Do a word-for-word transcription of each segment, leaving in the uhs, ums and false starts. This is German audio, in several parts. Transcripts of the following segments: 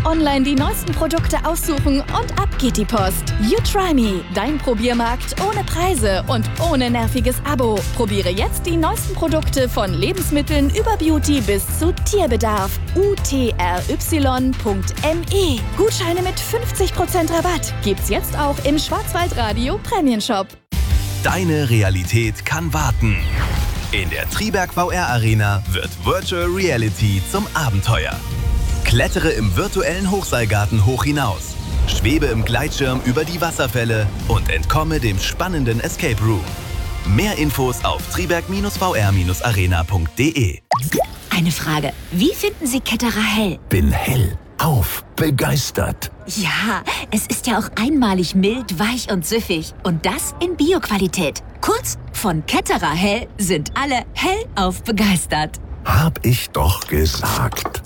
Einfach online die neuesten Produkte aussuchen und ab geht die Post. You Try Me, dein Probiermarkt ohne Preise und ohne nerviges Abo. Probiere jetzt die neuesten Produkte von Lebensmitteln über Beauty bis zu Tierbedarf. U T R Y Punkt M E. Gutscheine mit fünfzig Prozent Rabatt gibt's jetzt auch im Schwarzwaldradio Prämienshop. Deine Realität kann warten. In der Triberg V R Arena wird Virtual Reality zum Abenteuer. Klettere im virtuellen Hochseilgarten hoch hinaus, schwebe im Gleitschirm über die Wasserfälle und entkomme dem spannenden Escape Room. Mehr Infos auf triberg V R arena punkt de. Eine Frage. Wie finden Sie Ketterer hell? Bin hell auf begeistert. Ja, es ist ja auch einmalig mild, weich und süffig. Und das in Bio-Qualität. Kurz, von Ketterer hell sind alle hellauf begeistert. Hab ich doch gesagt.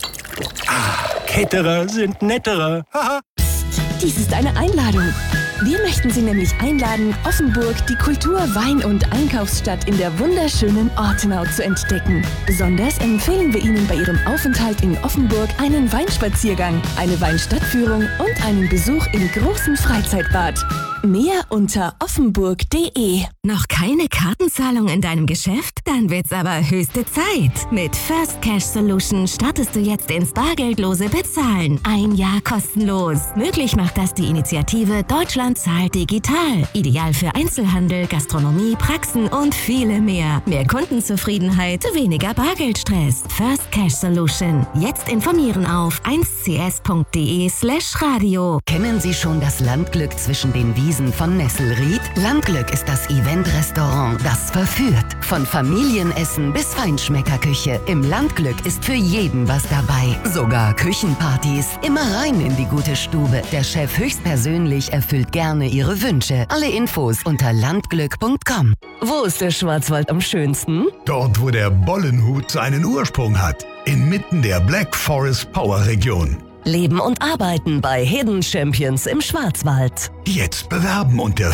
Ah, Ketterer sind netterer. Haha. Psst, dies ist eine Einladung. Wir möchten Sie nämlich einladen, Offenburg, die Kultur-, Wein- und Einkaufsstadt in der wunderschönen Ortenau zu entdecken. Besonders empfehlen wir Ihnen bei Ihrem Aufenthalt in Offenburg einen Weinspaziergang, eine Weinstadtführung und einen Besuch im großen Freizeitbad. Mehr unter offenburg punkt de. Noch keine Kartenzahlung in deinem Geschäft? Dann wird's aber höchste Zeit. Mit First Cash Solution startest du jetzt ins bargeldlose Bezahlen. Ein Jahr kostenlos. Möglich macht das die Initiative Deutschland zahlt digital. Ideal für Einzelhandel, Gastronomie, Praxen und viele mehr. Mehr Kundenzufriedenheit, weniger Bargeldstress. First Cash Solution. Jetzt informieren auf eins c s punkt de slash radio. Kennen Sie schon das Landglück zwischen den Wiesen von Nesselried? Landglück ist das Event-Restaurant, das verführt. Von Familienessen bis Feinschmeckerküche. Im Landglück ist für jeden was dabei. Sogar Küchenpartys. Immer rein in die gute Stube. Der Chef höchstpersönlich erfüllt gerne Ihre Wünsche. Alle Infos unter landglück punkt com. Wo ist der Schwarzwald am schönsten? Dort, wo der Bollenhut seinen Ursprung hat. Inmitten der Black Forest Power Region. Leben und arbeiten bei Hidden Champions im Schwarzwald. Jetzt bewerben unter